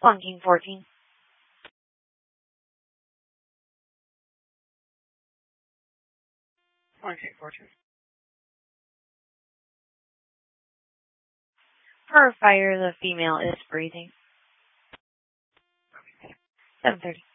Pawn King 14. Pawn King 14. Per fire, the female is breathing. 7:30.